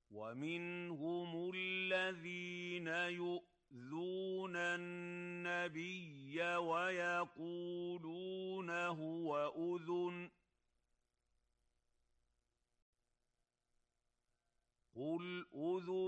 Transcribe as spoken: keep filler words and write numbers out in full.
ومنهم الذين يؤذون النبي ويقولون هو أذن قل أذن